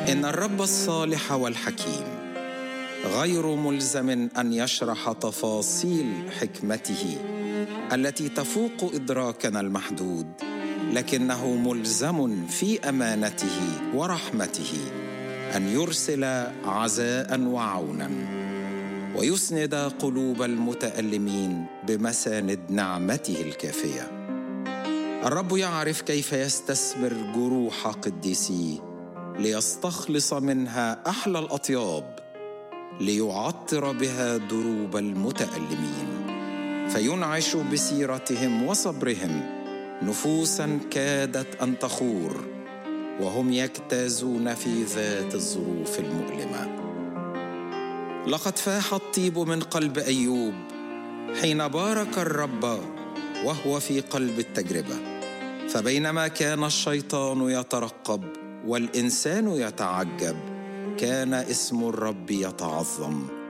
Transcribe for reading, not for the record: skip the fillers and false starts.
إن الرب الصالح والحكيم غير ملزم أن يشرح تفاصيل حكمته التي تفوق إدراكنا المحدود، لكنه ملزم في أمانته ورحمته أن يرسل عزاء وعونا ويسند قلوب المتألمين بمساند نعمته الكافية. الرب يعرف كيف يستثمر جروح قديسيه ليستخلص منها أحلى الأطياب ليعطر بها دروب المتألمين، فينعش بسيرتهم وصبرهم نفوسا كادت أن تخور وهم يجتازون في ذات الظروف المؤلمة. لقد فاح الطيب من قلب أيوب حين بارك الرب وهو في قلب التجربة، فبينما كان الشيطان يترقب والإنسان يتعجب كان اسم الرب يتعظم.